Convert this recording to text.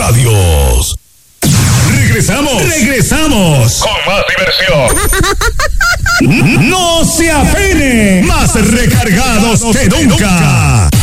Adiós. Regresamos. Con más diversión. No se apene. Más recargados que nunca.